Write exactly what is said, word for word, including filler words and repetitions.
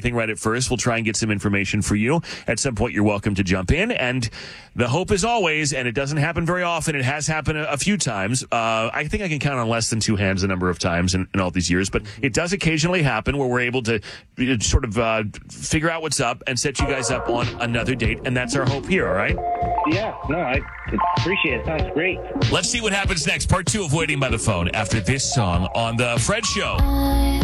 anything right at first. We'll try and get some information for you. At some point, you're welcome to jump in. And the hope is always, and it doesn't happen very often, it has happened a, a few times. Uh, I think I can count on less than two hands the number of times in, in all these years, but it does occasionally happen where we're able to uh, sort of uh, figure out what's up and set you guys up on another date. And that's our hope here, all right? Yeah, no, I appreciate it. Sounds great. Let's see what happens next. Part two of Waiting by the Phone after this song on The Fred Show.